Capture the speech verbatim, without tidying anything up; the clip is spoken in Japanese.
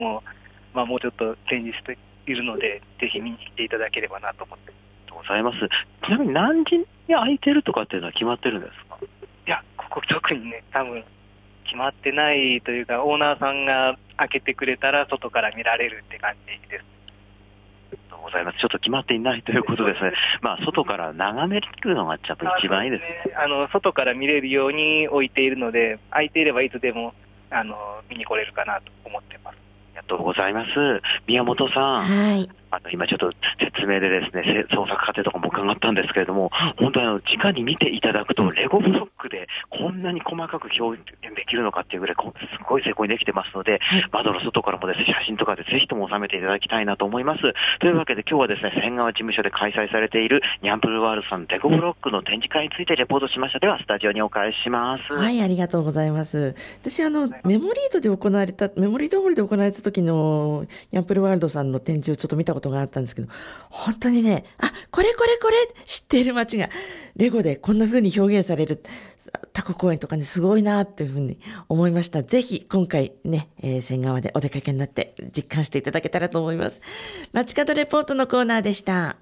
も、まあ、もうちょっと展示しているので、ぜひ見に来ていただければなと思って。 ございます。ちなみに何時に空いてるとかっていうのは決まってるんですか？ いや、ここ特にね、多分決まってないというか、オーナーさんが開けてくれたら外から見られるって感じです。 ありがとうございます。ちょっと決まっていないということですね。まあ、外から眺めるのがやっぱ一番いいですね。 あの、外から見れるように置いているので、空いていればいつでも、あの、見に来れるかなと思ってます。 ありがとうございます。宮本さん。 はい。 あの今ちょっと説明でですね、創作過程とかも伺ったんですけれども、はい、本当にあの直に見ていただくと、レゴブロックでこんなに細かく表現できるのかっていうぐらい、すごい成功にできてますので、はい、窓の外からもですね、写真とかでぜひとも収めていただきたいなと思います。というわけで今日はですね、仙川事務所で開催されているニャンプルワールドさんレゴブロックの展示会についてレポートしました。では、スタジオにお返しします。 はい、ありがとうございます。私、あの、メモリードで行われた、メモリードホールで行われた時のニャンプルワールドさんの展示をちょっと見たことがあったんですけど、本当にね、あ、これこれこれ知っている街がレゴでこんな風に表現されるタコ公園とかね、すごいなっていう風に思いました。ぜひ今回ね、えー、仙川でお出かけになって実感していただけたらと思います。街角レポートのコーナーでした。